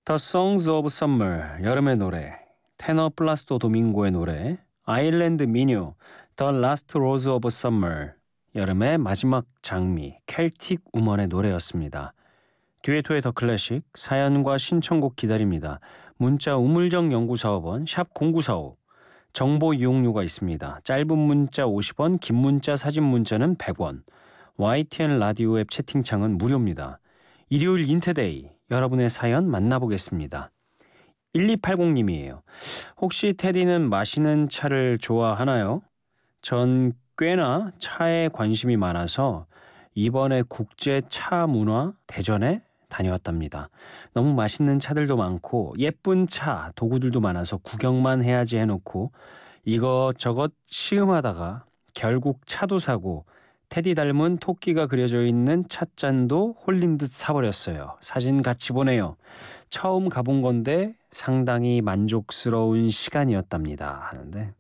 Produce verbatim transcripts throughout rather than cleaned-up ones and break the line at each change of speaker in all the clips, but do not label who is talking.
The Songs of Summer, 여름의 노래, 테너 플라스토 도밍고의 노래, 아일랜드 미녀, The Last Rose of Summer, 여름의 마지막 장미, 켈틱 우먼의 노래였습니다. 듀에토의 더 클래식, 사연과 신청곡 기다립니다. 문자 우물정 연구사업원 샵 공구사오, 정보 이용료가 있습니다. 짧은 문자 오십 원, 긴 문자 사진 문자는 백 원, 와이티엔 라디오 앱 채팅창은 무료입니다. 일요일 인테데이, 여러분의 사연 만나보겠습니다. 일이팔공님이에요. 혹시 테디는 마시는 차를 좋아하나요? 전 꽤나 차에 관심이 많아서 이번에 국제 차 문화 대전에 다녀왔답니다. 너무 맛있는 차들도 많고 예쁜 차, 도구들도 많아서 구경만 해야지 해놓고 이것저것 시음하다가 결국 차도 사고 테디 닮은 토끼가 그려져 있는 찻잔도 홀린 듯 사버렸어요. 사진 같이 보내요. 처음 가본 건데 상당히 만족스러운 시간이었답니다. 하는데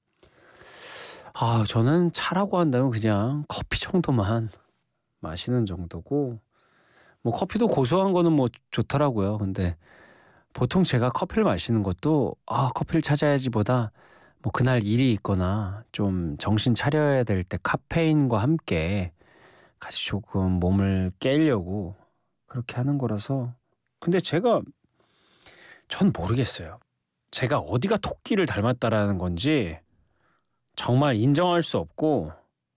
아 저는 차라고 한다면 그냥 커피 정도만 마시는 정도고 뭐 커피도 고소한 거는 뭐 좋더라고요. 근데 보통 제가 커피를 마시는 것도 아 커피를 찾아야지 보다 뭐 그날 일이 있거나 좀 정신 차려야 될 때 카페인과 함께 같이 조금 몸을 깨려고 그렇게 하는 거라서. 근데 제가 전 모르겠어요. 제가 어디가 토끼를 닮았다라는 건지 정말 인정할 수 없고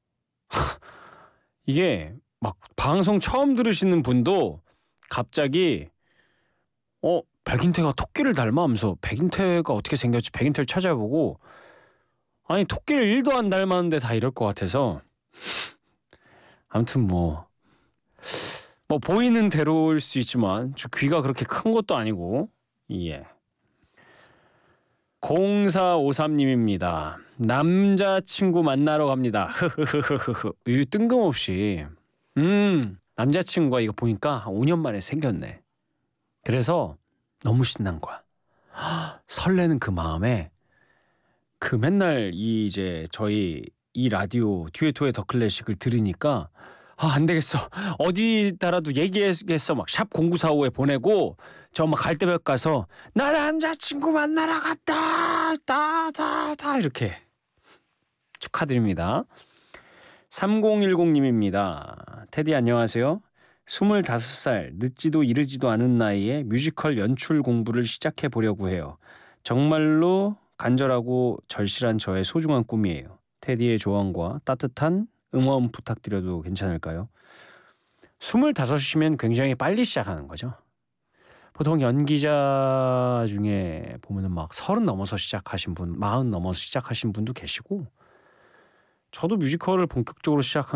이게 막 방송 처음 들으시는 분도 갑자기 어 백인태가 토끼를 닮아 하면서 백인태가 어떻게 생겼지 백인태를 찾아보고 아니 토끼를 일도 안 닮았는데 다 이럴 것 같아서 아무튼 뭐, 뭐 보이는 대로일 수 있지만 저 귀가 그렇게 큰 것도 아니고 예. 공사오삼님입니다. 남자친구 만나러 갑니다. 흐흐흐흐흐. 이 뜬금없이 음 남자친구가 이거 보니까 오 년 만에 생겼네. 그래서 너무 신난 거야. 설레는 그 마음에 그 맨날 이 이제 저희 이 라디오 듀에토의 더 클래식을 들으니까 아, 안 되겠어. 어디다라도 얘기했겠어. 막 샵 공구사오에 보내고 저 막 갈대벽 가서 나 남자친구 만나러 갔다. 따다다 이렇게 축하드립니다. 삼공일공님입니다. 테디 안녕하세요. 스물다섯 살 늦지도 이르지도 않은 나이에 뮤지컬 연출 공부를 시작해 보려고 해요. 정말로 간절하고 절실한 저의 소중한 꿈이에요. 테디의 조언과 따뜻한 응원 부탁드려도 괜찮을까요? 스물다섯이면 굉장히 빨리 시작하는 거죠. 보통 연기자 중에 보면은 막 서른 넘어서 시작하신 분, 마흔 넘어서 시작하신 분도 계시고 저도 뮤지컬을 본격적으로 시작한